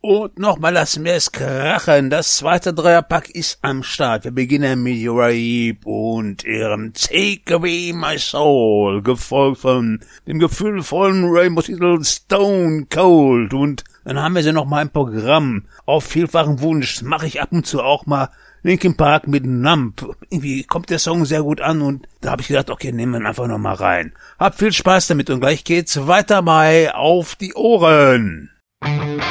Und nochmal lassen wir es krachen. Das zweite Dreierpack ist am Start. Wir beginnen mit Uriah Heep und ihrem Take Away My Soul, gefolgt von dem gefühlvollen Rainbow-Titel Stone Cold. Und dann haben wir sie nochmal im Programm. Auf vielfachen Wunsch mache ich ab und zu auch mal Linkin Park mit Numb. Irgendwie kommt der Song sehr gut an und da habe ich gedacht, okay, nehmen wir ihn einfach nochmal rein. Habt viel Spaß damit und gleich geht's weiter bei Auf die Ohren.